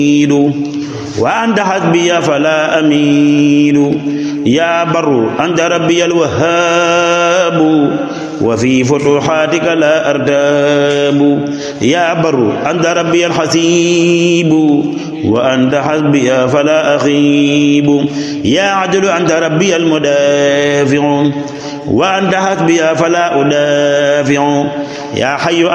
وأنت حسبي فلا أميل يا بر أنت ربي الوهاب وفي فتوحاتك لا أرتاب يا بر أنت ربي الحسيب وأنت حسبي فلا أخيب يا عدل أنت ربي المدافع وأنت حسبي فلا أدافع يا حي